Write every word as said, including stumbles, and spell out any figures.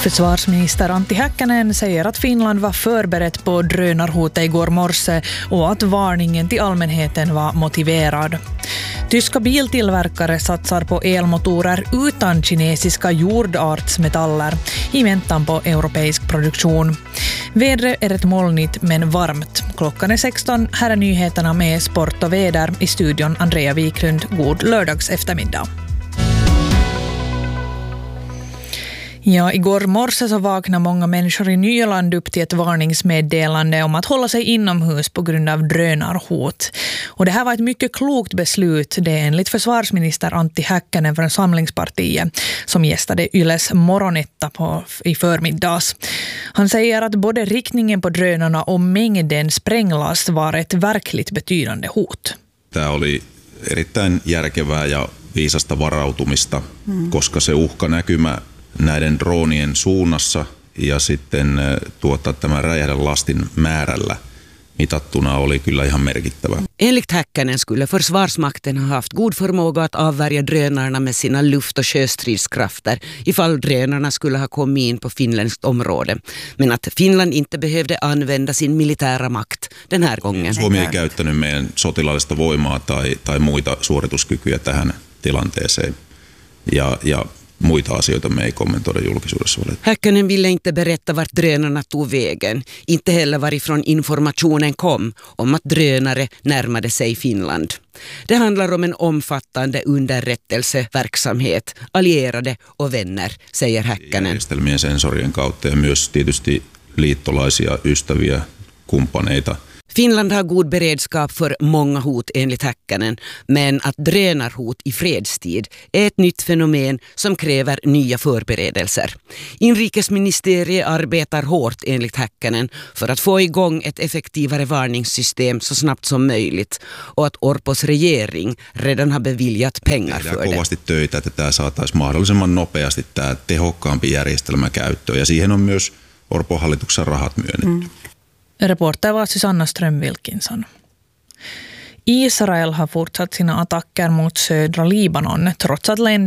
Försvarsminister Antti Häkkänen säger att Finland var förberett på drönarhotet igår morse och att varningen till allmänheten var motiverad. Tyska biltillverkare satsar på elmotorer utan kinesiska jordartsmetaller i väntan på europeisk produktion. Vädret är ett molnigt men varmt. Klockan är sexton. Här är nyheterna med sport och väder. I studion Andrea Wiklund. God lördags eftermiddag. Ja, igår morse så vaknade många människor i Nyland upp till ett varningsmeddelande om att hålla sig inomhus på grund av drönarhot. Och det här var ett mycket klokt beslut, det är enligt försvarsminister Antti Häkkänen från Samlingspartiet som gästade Yles morgonetta på, i förmiddags. Han säger att både riktningen på drönarna och mängden spränglast var ett verkligt betydande hot. Tämä oli erittäin järkevää ja viisasta varautumista, mm. koska se uhkanäkymä näiden droonien suunnassa ja sitten tuota, tämän räjähdelastin määrällä mitattuna oli kyllä ihan merkittävä. Enligt Häkkänen skulle Försvarsmakten ha haft god förmåga att avvärja drönarna med sina luft- och sjöstridskrafter ifall drönarna skulle ha kommit in på finländskt område. Men att Finland inte behövde använda sin militära makt den här gången. Suomi ei käyttänyt meidän sotilaallista voimaa tai, tai muita suorituskykyjä tähän tilanteeseen. Ja, ja muita asioita me ei kommentoida julkisuudessa. Häkkänen ville inte berätta vart drönarna tog vägen. Inte heller varifrån informationen kom om att drönare närmade sig Finland. Det handlar om en omfattande underrättelseverksamhet, allierade och vänner, säger Häkkänen. Järjestelmien sensorien kautta ja myös tietysti liittolaisia, ystäviä, kumppaneita. Finland har god beredskap för många hot enligt Häkkänen, men att drönarhot i fredstid är ett nytt fenomen som kräver nya förberedelser. Inrikesministeriet arbetar hårt enligt Häkkänen för att få igång ett effektivare varningssystem så snabbt som möjligt och att Orpos regering redan har beviljat pengar för det. Tehdään kovasti töitä, että tämä saataisiin mahdollisimman nopeasti tämä tehokkaampi järjestelmä käyttöön ja siihen on myös Orpon hallituksen rahat myönnetty. Mm. Reporter var Susanna Ström-Wilkinson. Israel har fortsatt sina attacker mot södra Libanon trots att